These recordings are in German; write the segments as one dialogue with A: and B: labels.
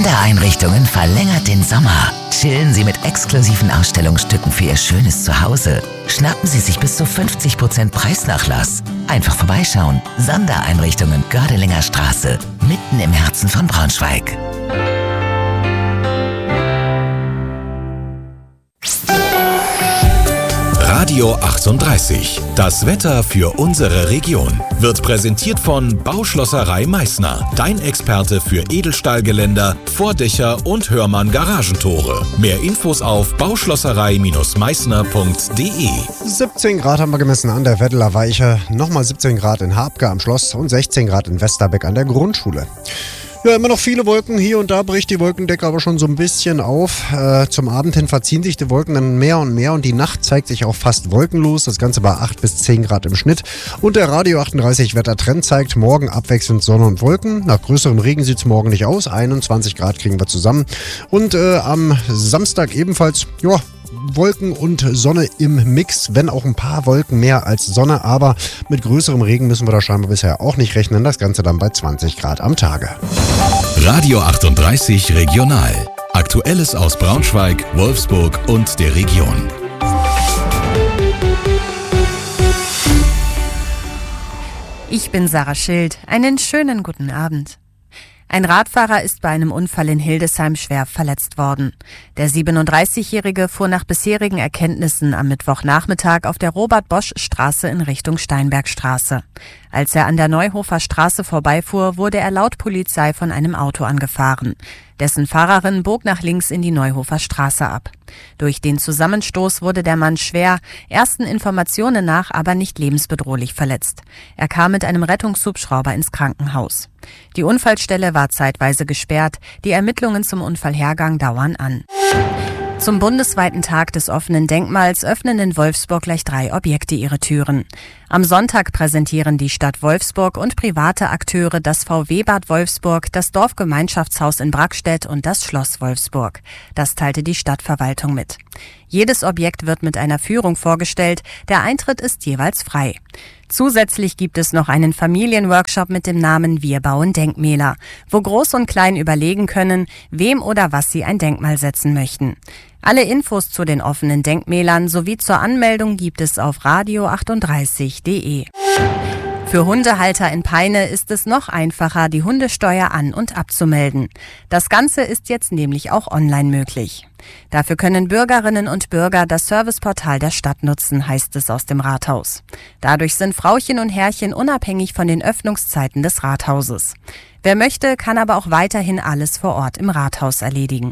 A: Sondereinrichtungen verlängert den Sommer. Chillen Sie mit exklusiven Ausstellungsstücken für Ihr schönes Zuhause. Schnappen Sie sich bis zu 50% Preisnachlass. Einfach vorbeischauen. Sondereinrichtungen Gördelinger Straße, mitten im Herzen von Braunschweig.
B: Radio 38. Das Wetter für unsere Region wird präsentiert von Bauschlosserei Meißner. Dein Experte für Edelstahlgeländer, Vordächer und Hörmann-Garagentore. Mehr Infos auf bauschlosserei-meißner.de.
C: 17 Grad haben wir gemessen an der Weddeler Weiche. Nochmal 17 Grad in Habke am Schloss und 16 Grad in Westerbeck an der Grundschule. Ja, immer noch viele Wolken. Hier und da bricht die Wolkendecke aber schon so ein bisschen auf. Zum Abend hin verziehen sich die Wolken dann mehr und mehr und die Nacht zeigt sich auch fast wolkenlos. Das Ganze bei 8 bis 10 Grad im Schnitt. Und der Radio 38 Wettertrend zeigt morgen abwechselnd Sonne und Wolken. Nach größerem Regen sieht es morgen nicht aus. 21 Grad kriegen wir zusammen. Und am Samstag ebenfalls, ja, Wolken und Sonne im Mix, wenn auch ein paar Wolken mehr als Sonne, aber mit größerem Regen müssen wir da scheinbar bisher auch nicht rechnen. Das Ganze dann bei 20 Grad am Tage.
B: Radio 38 Regional. Aktuelles aus Braunschweig, Wolfsburg und der Region.
D: Ich bin Sarah Schild. Einen schönen guten Abend. Ein Radfahrer ist bei einem Unfall in Hildesheim schwer verletzt worden. Der 37-Jährige fuhr nach bisherigen Erkenntnissen am Mittwochnachmittag auf der Robert-Bosch-Straße in Richtung Steinbergstraße. Als er an der Neuhofer Straße vorbeifuhr, wurde er laut Polizei von einem Auto angefahren. Dessen Fahrerin bog nach links in die Neuhofer Straße ab. Durch den Zusammenstoß wurde der Mann schwer, ersten Informationen nach aber nicht lebensbedrohlich verletzt. Er kam mit einem Rettungshubschrauber ins Krankenhaus. Die Unfallstelle war zeitweise gesperrt. Die Ermittlungen zum Unfallhergang dauern an. Zum bundesweiten Tag des offenen Denkmals öffnen in Wolfsburg gleich 3 Objekte ihre Türen. Am Sonntag präsentieren die Stadt Wolfsburg und private Akteure das VW-Bad Wolfsburg, das Dorfgemeinschaftshaus in Brackstedt und das Schloss Wolfsburg. Das teilte die Stadtverwaltung mit. Jedes Objekt wird mit einer Führung vorgestellt. Der Eintritt ist jeweils frei. Zusätzlich gibt es noch einen Familienworkshop mit dem Namen Wir bauen Denkmäler, wo Groß und Klein überlegen können, wem oder was sie ein Denkmal setzen möchten. Alle Infos zu den offenen Denkmälern sowie zur Anmeldung gibt es auf radio38.de. Für Hundehalter in Peine ist es noch einfacher, die Hundesteuer an- und abzumelden. Das Ganze ist jetzt nämlich auch online möglich. Dafür können Bürgerinnen und Bürger das Serviceportal der Stadt nutzen, heißt es aus dem Rathaus. Dadurch sind Frauchen und Herrchen unabhängig von den Öffnungszeiten des Rathauses. Wer möchte, kann aber auch weiterhin alles vor Ort im Rathaus erledigen.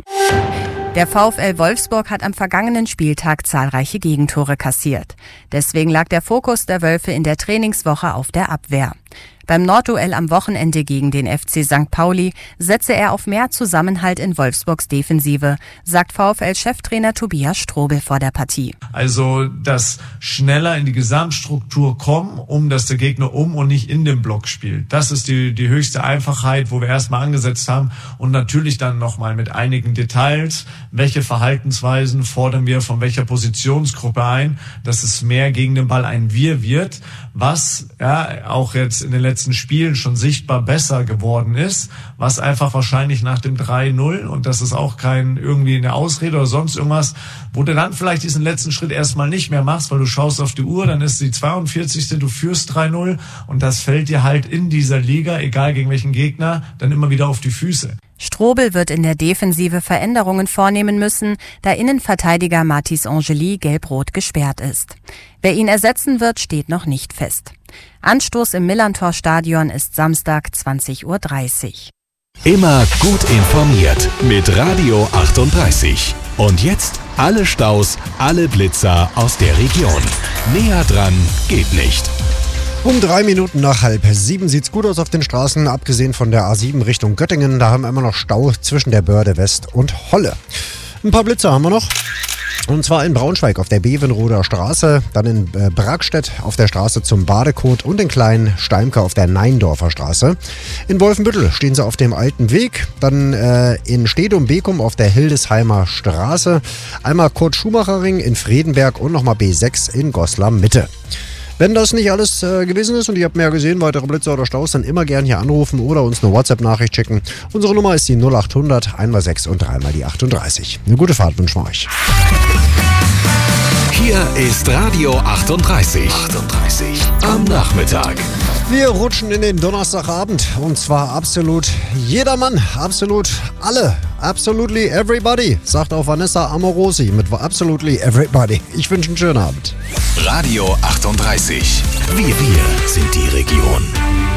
D: Der VfL Wolfsburg hat am vergangenen Spieltag zahlreiche Gegentore kassiert. Deswegen lag der Fokus der Wölfe in der Trainingswoche auf der Abwehr. Beim Nordduell am Wochenende gegen den FC St. Pauli setze er auf mehr Zusammenhalt in Wolfsburgs Defensive, sagt VfL-Cheftrainer Tobias Strobel vor der Partie.
E: Also das schneller in die Gesamtstruktur kommen, dass der Gegner und nicht in dem Block spielt. Das ist die höchste Einfachheit, wo wir erstmal angesetzt haben. Und natürlich dann nochmal mit einigen Details, welche Verhaltensweisen fordern wir von welcher Positionsgruppe ein, dass es mehr gegen den Ball ein Wir wird, was ja auch jetzt in den letzten Spielen schon sichtbar besser geworden ist, was einfach wahrscheinlich nach dem 3-0, und das ist auch kein irgendwie eine Ausrede oder sonst irgendwas, wo du dann vielleicht diesen letzten Schritt erstmal nicht mehr machst, weil du schaust auf die Uhr, dann ist die 42. Du führst 3-0 und das fällt dir halt in dieser Liga, egal gegen welchen Gegner, dann immer wieder auf die Füße.
D: Strobel wird in der Defensive Veränderungen vornehmen müssen, da Innenverteidiger Mathis Angeli gelb-rot gesperrt ist. Wer ihn ersetzen wird, steht noch nicht fest. Anstoß im Millerntor-Stadion ist Samstag 20:30 Uhr.
B: Immer gut informiert mit Radio 38. Und jetzt alle Staus, alle Blitzer aus der Region. Näher dran geht nicht.
C: Um 3 Minuten nach 6:30 sieht's gut aus auf den Straßen, abgesehen von der A7 Richtung Göttingen. Da haben wir immer noch Stau zwischen der Börde West und Holle. Ein paar Blitzer haben wir noch. Und zwar in Braunschweig auf der Bevenroder Straße, dann in Brackstedt auf der Straße zum Badekot und in Klein-Steimke auf der Neindorfer Straße. In Wolfenbüttel stehen sie auf dem alten Weg, dann in Stedum-Bekum auf der Hildesheimer Straße, einmal Kurt-Schumacher-Ring in Fredenberg und nochmal B6 in Goslar Mitte. Wenn das nicht alles gewesen ist und ihr habt mehr gesehen, weitere Blitze oder Staus, dann immer gern hier anrufen oder uns eine WhatsApp-Nachricht schicken. Unsere Nummer ist die 0800 1x6 und 3x die 38. Eine gute Fahrt wünschen wir euch.
B: Hier ist Radio 38. Am Nachmittag.
C: Wir rutschen in den Donnerstagabend und zwar absolut jedermann, absolut alle, absolutely everybody, sagt auch Vanessa Amorosi mit absolutely everybody. Ich wünsche einen schönen Abend.
B: Radio 38. Wir sind die Region.